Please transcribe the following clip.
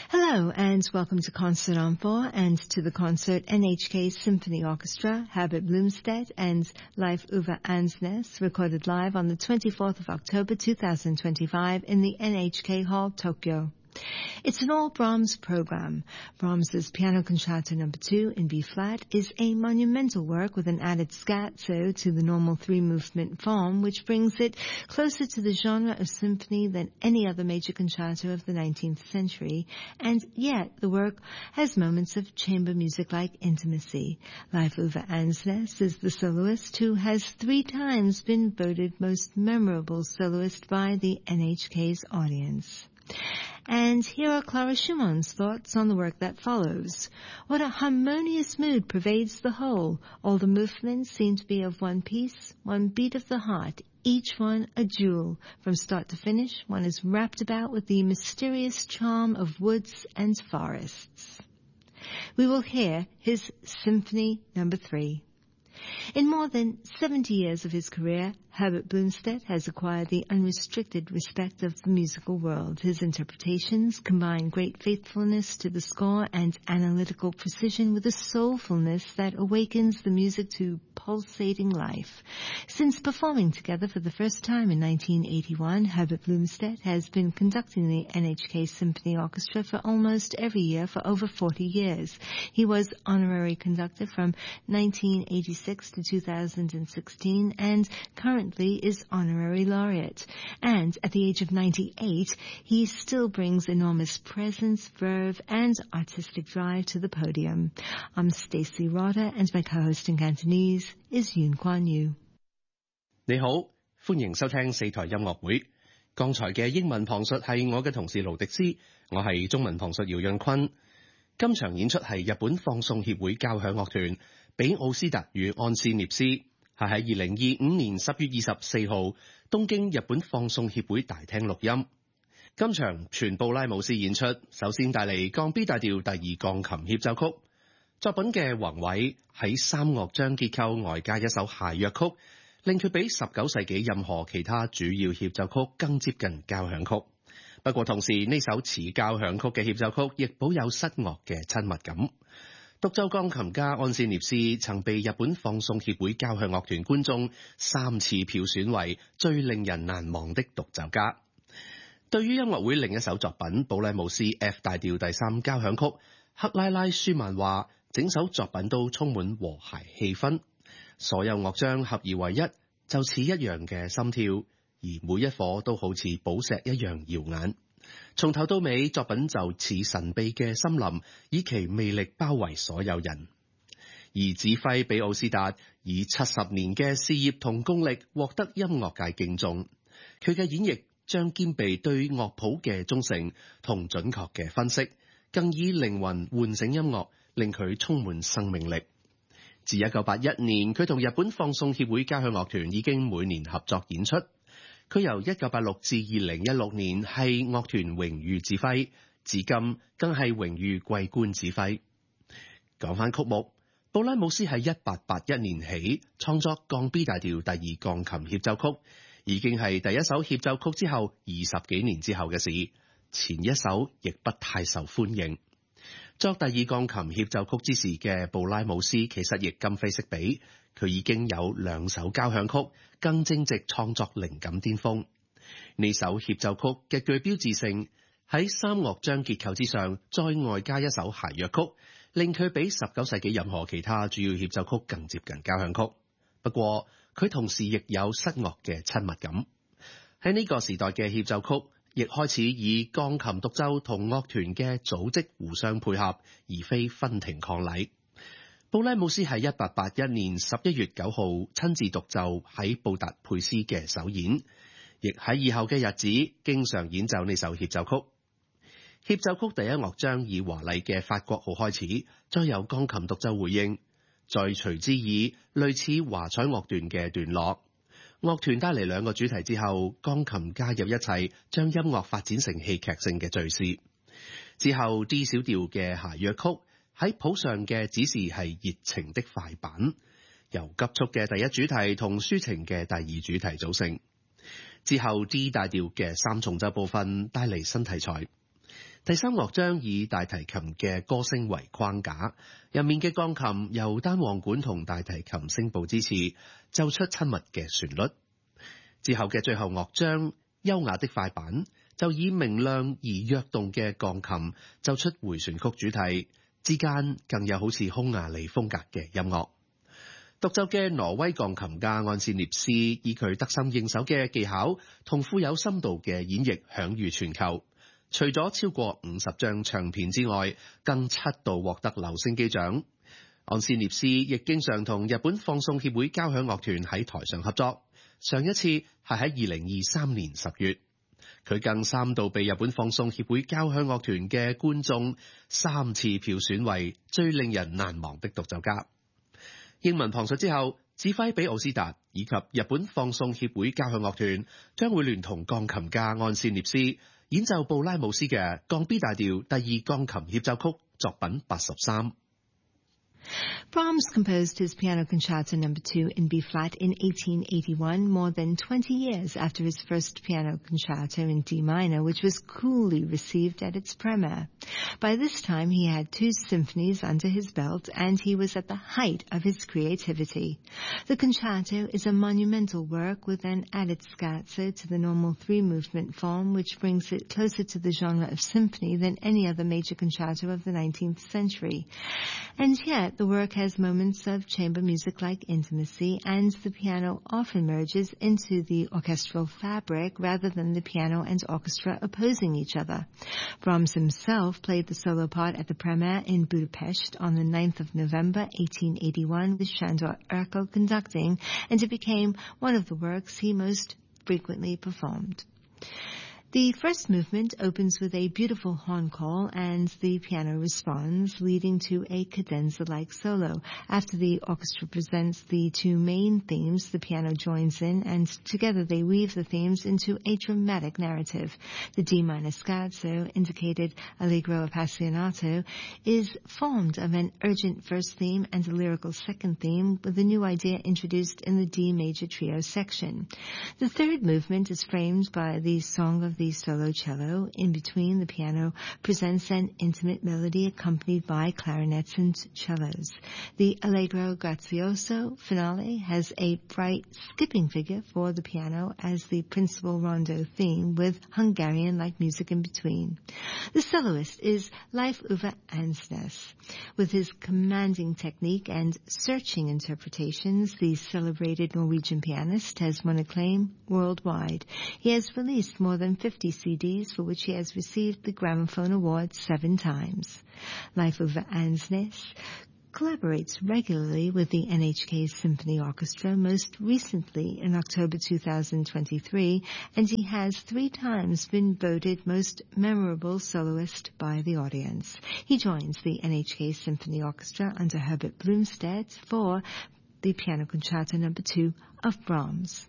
Hello and welcome to Concert on 4 and to the concert NHK Symphony Orchestra, Herbert Blomstedt and Leif Ove Ansnes, recorded live on the 24th of October 2025 in the NHK Hall, Tokyo. It's an all Brahms program. Brahms's Piano Concerto No. 2 in B-flat is a monumental work with an added scherzo to the normal three-movement form, which brings it closer to the genre of symphony than any other major concerto of the 19th century, and yet the work has moments of chamber music-like intimacy. Leif Ove Ansnes is the soloist who has 3 times been voted most memorable soloist by the NHK's audience. And here are Clara Schumann's thoughts on the work that follows. What a harmonious mood pervades the whole. All the movements seem to be of one piece, one beat of the heart, each one a jewel. From start to finish, one is wrapped about with the mysterious charm of woods and forests. We will hear his Symphony No. 3. In more than 70 years of his career, Herbert Blomstedt has acquired the unrestricted respect of the musical world. His interpretations combine great faithfulness to the score and analytical precision with a soulfulness that awakens the music to pulsating life. Since performing together for the first time in 1981, Herbert Blomstedt has been conducting the NHK Symphony Orchestra for almost every year for over 40 years. He was honorary conductor from 1986 to 2016 and currently is honorary laureate. And at the age of 98, he still brings enormous presence, verve, and artistic drive to the podium. I'm Stacey Rotter, and my co-host in Cantonese is Yun Kuan Yu. 你好，歡迎收聽四台音樂會。剛才嘅英文旁述係我嘅同事盧迪斯，我係中文旁述姚潤坤。今場演出係日本放送協會交響樂團比奧斯達與安斯涅斯，係喺2025年10月24號東京日本放送協會大廳錄音。今場全布拉姆斯演出，首先帶嚟降 B 大調第2鋼琴協奏曲。作品嘅宏偉喺3樂章結構外加一首諧謔曲，令佢比19世紀任何其他主要協奏曲更接近交響曲。不過同時呢首似交響曲嘅協奏曲亦保有室樂嘅親密感。獨奏鋼琴家安斯涅斯曾被日本放送協會交響樂團觀眾3次票選為最令人難忘的獨奏家。對於音樂會另一首作品布拉姆斯 F 大調第3交響曲，克拉拉舒曼話整首作品都充滿和諧氣氛，所有樂章合而為一，就似一樣嘅心跳，而每一顆都好似寶石一樣耀眼。從頭到尾，作品就似神秘嘅森林，以其魅力包圍所有人。而指揮比奧斯達以70年嘅事業同功力獲得音樂界敬重，佢嘅演繹將兼備對樂譜嘅忠誠同準確嘅分析，更以靈魂喚醒音樂，令佢充滿生命力。自1981年，佢同日本放送協會交響樂團已經每年合作演出。佢由1986至2016年係樂團榮譽指揮，至今更係榮譽桂冠指揮。講返曲目，布拉姆斯喺1881年起創作降 B 大調第2鋼琴協奏曲，已經係第一首協奏曲之後20幾年之後嘅事，前一首亦不太受歡迎。作第2鋼琴協奏曲之時嘅布拉姆斯其實亦今非昔比，佢已經有2首交響曲，更正值創作靈感巔峰。呢首協奏曲極具標誌性，喺3樂章結構之上再外加一首諧謔曲，令佢比19世紀任何其他主要協奏曲更接近交響曲。不過佢同時亦有室樂嘅親密感。喺呢個時代嘅協奏曲亦開始以鋼琴獨奏同樂團嘅組織互相配合，而非分庭抗禮。布拉姆斯喺1881年11月9號親自獨奏喺布達佩斯嘅首演，亦喺以後嘅日子經常演奏呢首協奏曲。協奏曲第1樂章以華麗嘅法國號開始，再由鋼琴獨奏回應，再隨之以類似華彩樂段嘅段落。樂團帶嚟2個主題之後，鋼琴加入一齊，將音樂發展成戲劇性嘅敘事。之後 D 小調嘅諧謔曲喺譜上嘅指示係熱情的快板，由急速嘅第一主題同抒情嘅第2主題組成。之後 D 大調嘅3重奏部分帶嚟新題材。 第三樂章以大提琴嘅歌聲為框架，入面嘅鋼琴由單簧管同大提琴聲部支持，奏出親密嘅旋律。之後嘅最後樂章，優雅的快板，就以明亮而躍動嘅鋼琴奏出迴旋曲主題，之間更有好似匈牙利風格嘅音樂。獨奏嘅挪威鋼琴家安斯涅斯以佢得心應手嘅技巧同富有深度嘅演繹享譽全球。除咗超過50張唱片之外，更7度獲得留聲機獎。安斯涅斯亦經常同日本放送協會交響樂團喺台上合作，上一次係喺2023年10月。佢更3度被日本放送協會交響樂團嘅觀眾3次票選為最令人難忘的獨奏家。英文旁述之後，指揮比奧斯達以及日本放送協會交響樂團將會聯同鋼琴家安斯涅斯演奏布拉姆斯嘅降 B 大調第2鋼琴協奏曲作品83。 Brahms composed his Piano Concerto No. 2 in B-flat in 1881, more than 20 years after his first piano concerto in D minor, which was coolly received at its premiere. By this time, he had 2 symphonies under his belt, and he was at the height of his creativity. The concerto is a monumental work with an added scherzo to the normal 3-movement form, which brings it closer to the genre of symphony than any other major concerto of the 19th century. And yet, the work has moments of chamber music-like intimacy, and the piano often merges into the orchestral fabric rather than the piano and orchestra opposing each other. Brahms himself played the solo part at the premiere in Budapest on the 9th of November 1881 with Sándor Erkel conducting, and it became one of the works he most frequently performed. The first movement opens with a beautiful horn call, and the piano responds, leading to a cadenza-like solo. After the orchestra presents the 2 main themes, the piano joins in, and together they weave the themes into a dramatic narrative. The D minor scherzo, indicated Allegro Appassionato, is formed of an urgent first theme and a lyrical second theme, with a new idea introduced in the D major trio section. The third movement is framed by the song of the solo cello. In between, the piano presents an intimate melody accompanied by clarinets and cellos. The Allegro Grazioso finale has a bright skipping figure for the piano as the principal rondo theme, with Hungarian-like music in between. The soloist is Leif Ove Ansnes. With his commanding technique and searching interpretations, the celebrated Norwegian pianist has won acclaim worldwide. He has released more than 50 CDs, for which he has received the Gramophone Award 7 times. Leif Ove Ansnes collaborates regularly with the NHK Symphony Orchestra, most recently in October 2023, and he has 3 times been voted most memorable soloist by the audience. He joins the NHK Symphony Orchestra under Herbert Blomstedt for the Piano Concerto No. 2 of Brahms.